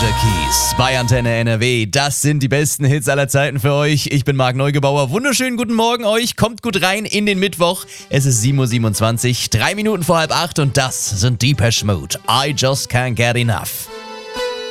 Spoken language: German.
Alicia Keys bei Antenne NRW. Das sind die besten Hits aller Zeiten für euch. Ich bin Marc Neugebauer. Wunderschönen guten Morgen euch. Kommt gut rein in den Mittwoch. Es ist 7:27 Uhr, 3 Minuten vor halb 8 und das sind Depeche Mode. I just can't get enough.